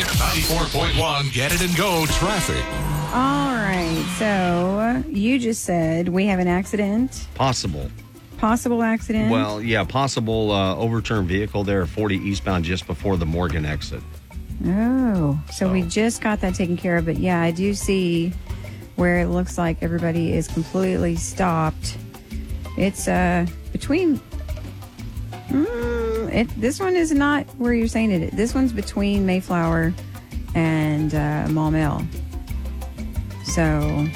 94.1 Get It and Go traffic. All right. So you just said we have an accident. Possible accident. Well, yeah, possible overturned vehicle there at 40 eastbound just before the Morgan exit. Oh, so we just got that taken care of. But yeah, I do see where it looks like everybody is completely stopped. It's between. This one is not where you're saying it. This one's between Mayflower and Maumelle. So,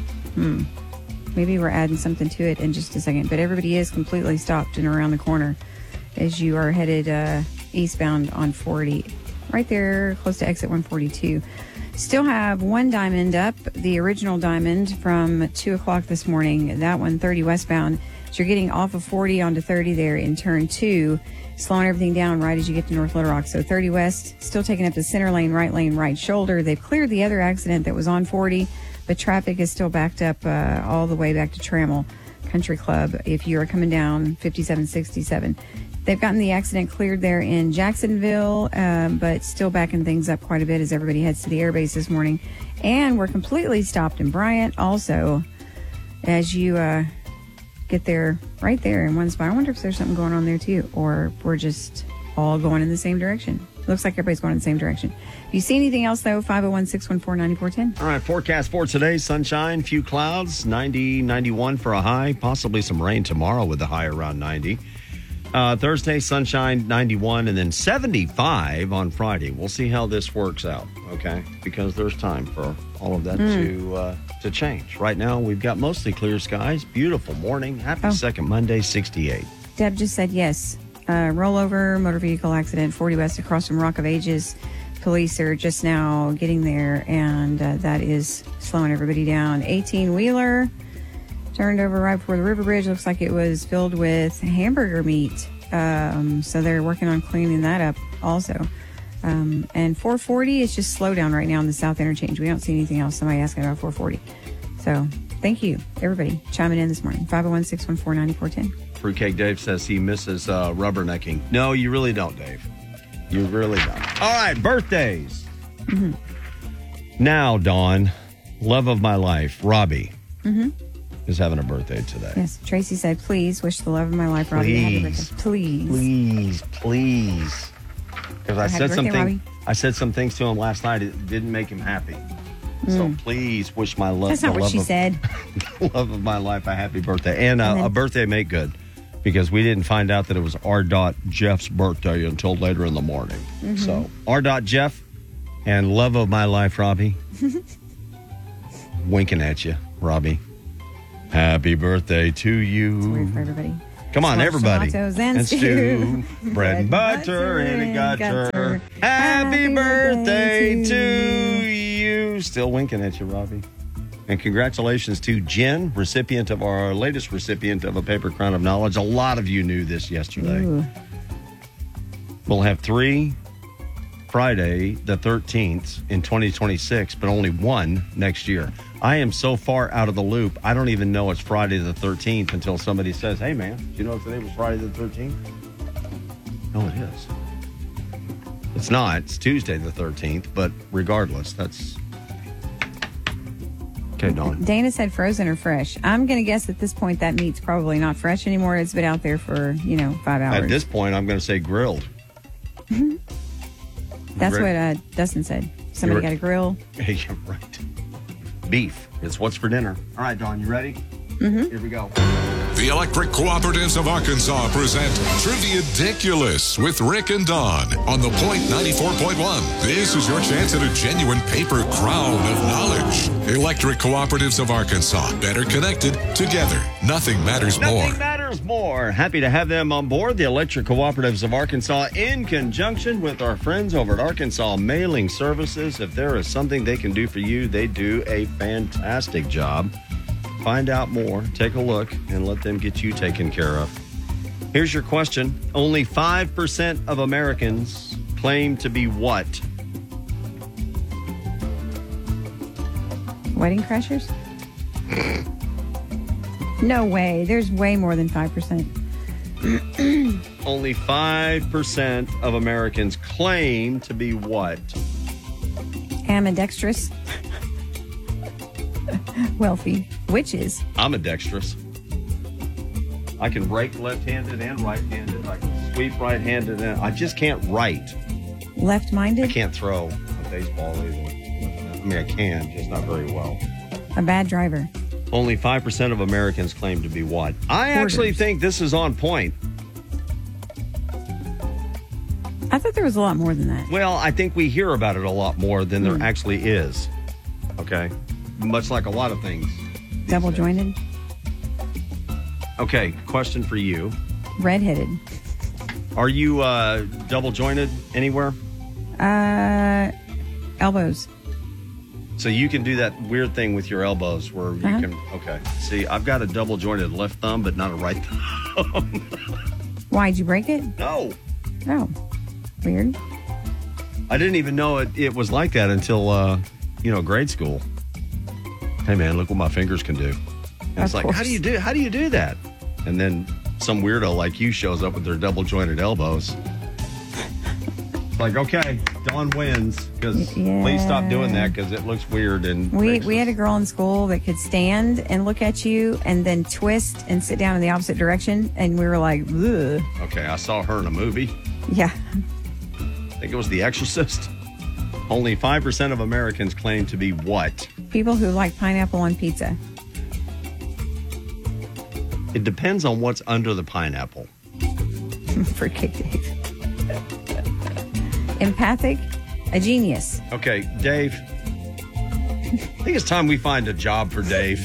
maybe we're adding something to it in just a second. But everybody is completely stopped and around the corner as you are headed eastbound on 40. Right there, close to exit 142. Still have one diamond up, the original diamond from 2 o'clock this morning. That one, 30 westbound. So you're getting off of 40 onto 30 there in turn 2, slowing everything down right as you get to North Little Rock. So 30 west, still taking up the center lane, right shoulder. They've cleared the other accident that was on 40, but traffic is still backed up all the way back to Trammell Country Club if you are coming down 5767. They've gotten the accident cleared there in Jacksonville, but still backing things up quite a bit as everybody heads to the airbase this morning. And we're completely stopped in Bryant also as you get there right there in one spot. I wonder if there's something going on there too, or we're just all going in the same direction. Looks like everybody's going in the same direction. If you see anything else, though, 501-614-9410. All right, forecast for today, sunshine, few clouds, 90, 91 for a high, possibly some rain tomorrow with a high around 90. Thursday, sunshine, 91, and then 75 on Friday. We'll see how this works out, okay? Because there's time for all of that to change. Right now, we've got mostly clear skies, beautiful morning, happy second Monday, 68. Deb just said yes. Rollover, motor vehicle accident, 40 west across from Rock of Ages. Police are just now getting there, and that is slowing everybody down. 18-wheeler turned over right before the river bridge. Looks like it was filled with hamburger meat. So they're working on cleaning that up also. And 440 is just slow down right now in the South Interchange. We don't see anything else. Somebody asking about 440. So thank you, everybody, chiming in this morning. 501-614-9410. Fruitcake Dave says he misses rubbernecking. No, you really don't, Dave. You really don't. All right, birthdays. Mm-hmm. Now, Dawn, love of my life, Robbie, is having a birthday today. Yes, Tracy said, please wish the love of my life, Robbie, a happy birthday. Please. Because I said some things to him last night. It didn't make him happy. So please wish my love. That's not what she said. Love of my life a happy birthday. And a birthday make good. Because we didn't find out that it was R. Jeff's birthday until later in the morning. Mm-hmm. So R. Jeff and love of my life, Robbie. Winking at you, Robbie. Happy birthday to you. It's weird for everybody. Come on, everybody. Tomatoes and stew. Bread and butter and a gutter. Happy birthday to you. Still winking at you, Robbie. And congratulations to Jen, our latest recipient of a Paper Crown of Knowledge. A lot of you knew this yesterday. Ooh. We'll have 3 Friday the 13th in 2026, but only 1 next year. I am so far out of the loop, I don't even know it's Friday the 13th until somebody says, hey, man, do you know if today was Friday the 13th? No, it is. It's not. It's Tuesday the 13th, but regardless, that's... Okay, Dawn. Dana said frozen or fresh. I'm going to guess at this point that meat's probably not fresh anymore. It's been out there for, 5 hours. At this point, I'm going to say grilled. That's what Dustin said. Somebody got a grill. Hey, you're right. Beef. It's what's for dinner. All right, Dawn, you ready? Mm-hmm. Here we go. The Electric Cooperatives of Arkansas present Trivia-diculous with Rick and Dawn on The Point 94.1. This is your chance at a genuine paper crown of knowledge. Electric Cooperatives of Arkansas. Better connected together. Nothing matters more. Nothing matters more. Happy to have them on board. The Electric Cooperatives of Arkansas in conjunction with our friends over at Arkansas Mailing Services. If there is something they can do for you, they do a fantastic job. Find out more, take a look, and let them get you taken care of. Here's your question. Only 5% of Americans claim to be what? Wedding crashers? No way. There's way more than 5%. Only 5% of Americans claim to be what? Ambidextrous. Wealthy. Witches. I'm ambidextrous. I can rake left-handed and right-handed. I can sweep right-handed. And I just can't write. Left-minded. I can't throw a baseball either. I mean, I can, just not very well. A bad driver. Only 5% of Americans claim to be what? I actually think this is on point. I thought there was a lot more than that. Well, I think we hear about it a lot more than there actually is. Okay? Much like a lot of things. Double jointed. Okay, question for you. Redheaded. Are you double jointed anywhere? Elbows. So you can do that weird thing with your elbows where you can. Okay. See, I've got a double jointed left thumb, but not a right thumb. Why'd you break it? No. Oh, weird. I didn't even know it was like that until, grade school. Hey, man, look what my fingers can do. And it's like, how do you do that? And then some weirdo like you shows up with their double jointed elbows. It's like, okay, Dawn wins because please stop doing that because it looks weird. And we had a girl in school that could stand and look at you and then twist and sit down in the opposite direction. And we were like, ugh. Okay, I saw her in a movie. Yeah. I think it was The Exorcist. Only 5% of Americans claim to be what? People who like pineapple on pizza. It depends on what's under the pineapple. Forget Dave. Empathic, a genius. Okay, Dave. I think it's time we find a job for Dave.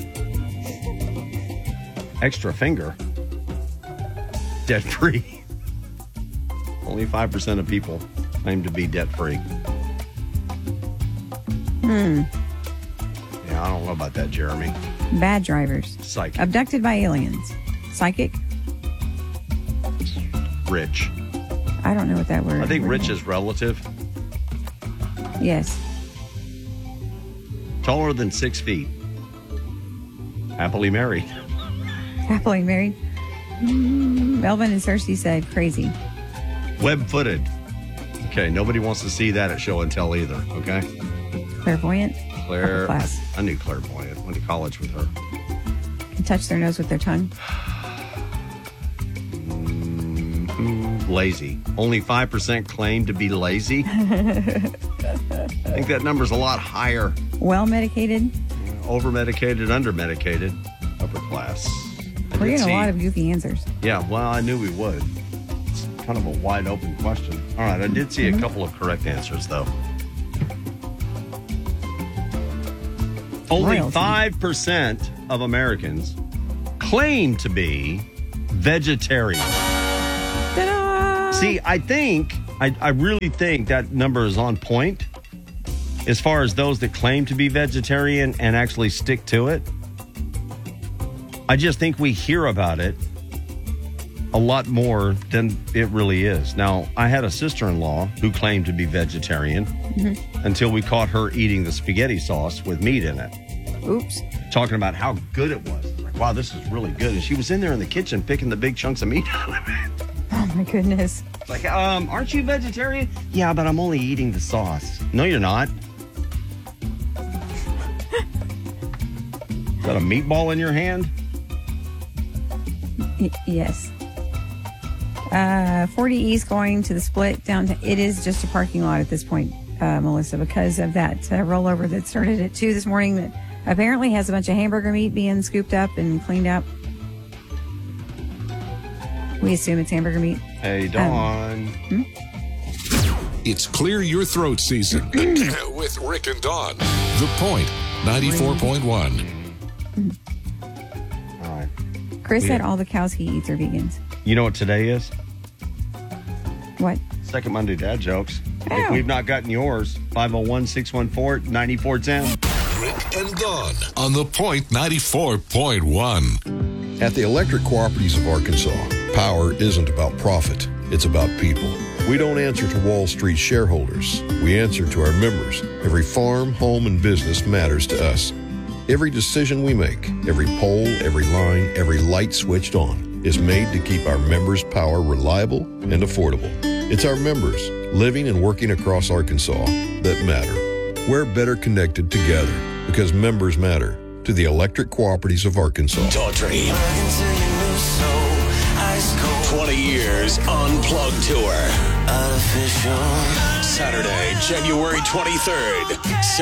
Extra finger. Debt free. Only 5% of people claim to be debt free. Yeah, I don't know about that, Jeremy. Bad drivers. Psychic. Abducted by aliens. Psychic. Rich. I don't know what that word. I think rich is relative. Yes. Taller than 6 feet. Happily married. Happily married. Melvin and Cersei said crazy. Web-footed. Okay, nobody wants to see that at show and tell either, okay? Clairvoyant. Upper class. I knew clairvoyant. Went to college with her. Can touch their nose with their tongue. Lazy. Only 5% claim to be lazy. I think that number's a lot higher. Well medicated. Over medicated, under medicated. Upper class. We're getting a lot of goofy answers. Yeah, well, I knew we would. It's kind of a wide open question. All right, I did see a couple of correct answers, though. Only 5% of Americans claim to be vegetarian. Ta-da! See, I really think that number is on point as far as those that claim to be vegetarian and actually stick to it. I just think we hear about it a lot more than it really is. Now, I had a sister-in-law who claimed to be vegetarian until we caught her eating the spaghetti sauce with meat in it. Oops. Talking about how good it was. Like, wow, this is really good. And she was in there in the kitchen picking the big chunks of meat out of it. Oh, my goodness. Like, aren't you vegetarian? Yeah, but I'm only eating the sauce. No, you're not. Got a meatball in your hand? Yes. 40 East going to the split downtown. It is just a parking lot at this point, Melissa, because of that rollover that started at 2 this morning that apparently has a bunch of hamburger meat being scooped up and cleaned up. We assume it's hamburger meat. Hey, Dawn. It's Clear Your Throat season with Rick and Dawn. The Point, 94.1. All right. Chris said all the cows he eats are vegans. You know what today is? What? Second Monday Dad Jokes. Oh. If we've not gotten yours, 501-614-9410. Rick and Dawn on The Point, 94.1. At the Electric Cooperatives of Arkansas, power isn't about profit, it's about people. We don't answer to Wall Street shareholders. We answer to our members. Every farm, home, and business matters to us. Every decision we make, every pole, every line, every light switched on is made to keep our members' power reliable and affordable. It's our members living and working across Arkansas that matter. We're better connected together because members matter to the Electric Cooperatives of Arkansas. Daughtry. 20 years Unplugged Tour. Saturday, January 23rd.